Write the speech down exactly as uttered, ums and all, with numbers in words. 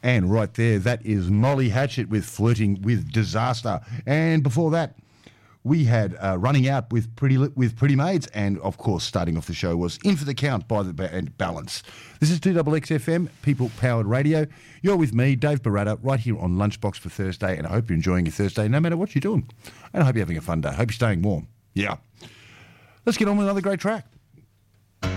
And right there, that is Molly Hatchet with Flirting with Disaster. And before that, we had uh, Running Out with Pretty with Pretty Maids, and of course, starting off the show was In for the Count by the band Balance. This is two X X F M, People Powered Radio. You're with me, Dave Barata, right here on Lunchbox for Thursday, and I hope you're enjoying your Thursday, no matter what you're doing. And I hope you're having a fun day. I hope you're staying warm. Yeah. Let's get on with another great track.